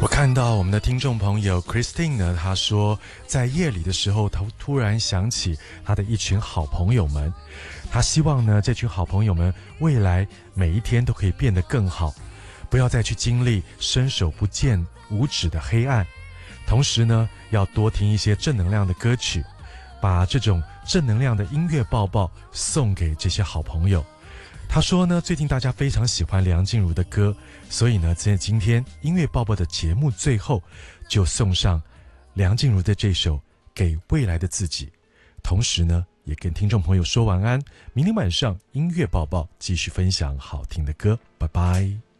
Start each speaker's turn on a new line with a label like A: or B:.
A: 我看到我们的听众朋友 Christine 呢，她说在夜里的时候，她突然想起她的一群好朋友们，她希望呢这群好朋友们未来每一天都可以变得更好，不要再去经历伸手不见五指的黑暗，同时呢要多听一些正能量的歌曲，把这种正能量的音乐抱抱送给这些好朋友。他说呢，最近大家非常喜欢梁静茹的歌，所以呢，在今天音乐抱抱的节目最后，就送上梁静茹的这首《给未来的自己》，同时呢，也跟听众朋友说晚安。明天晚上音乐抱抱继续分享好听的歌，拜拜。